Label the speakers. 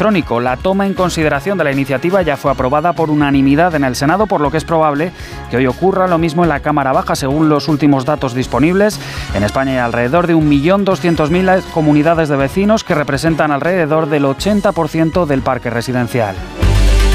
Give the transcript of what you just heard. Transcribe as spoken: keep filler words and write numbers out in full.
Speaker 1: electrónico. La toma en consideración de la iniciativa ya fue aprobada por unanimidad en el Senado, por lo que es probable que hoy ocurra lo mismo en la Cámara Baja. Según los últimos datos disponibles, en España hay alrededor de un millón doscientos mil comunidades de vecinos que representan alrededor del ochenta por ciento del parque residencial.